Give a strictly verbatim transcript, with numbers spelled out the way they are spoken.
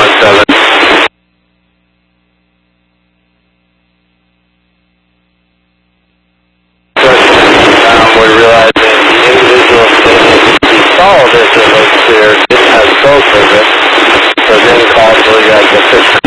one seven. Um, we realized that the individual he saw this in Lake Clear didn't have scope of it, so then called for you guys to fix it.